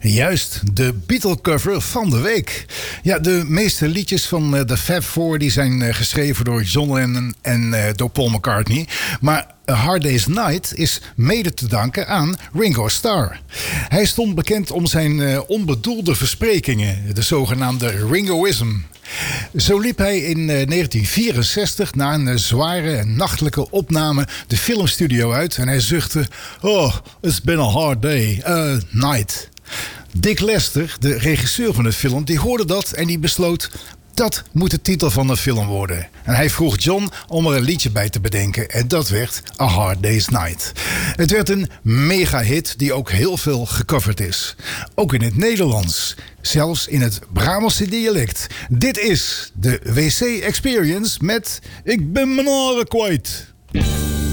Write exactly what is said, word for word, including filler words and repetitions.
Juist, de Beatle-cover van de week. Ja, de meeste liedjes van uh, de Fab Four die zijn uh, geschreven door John Lennon en uh, door Paul McCartney. Maar A Hard Day's Night is mede te danken aan Ringo Starr. Hij stond bekend om zijn uh, onbedoelde versprekingen, de zogenaamde Ringoism. Zo liep hij in uh, negentien vierenzestig na een uh, zware en nachtelijke opname de filmstudio uit en hij zuchtte: "Oh, it's been a hard day, uh, night." Dick Lester, de regisseur van de film, die hoorde dat en die besloot: dat moet de titel van de film worden. En hij vroeg John om er een liedje bij te bedenken. En dat werd A Hard Day's Night. Het werd een mega-hit die ook heel veel gecoverd is. Ook in het Nederlands. Zelfs in het Brabantse dialect. Dit is de W C Experience met Ik ben mijn oren kwijt.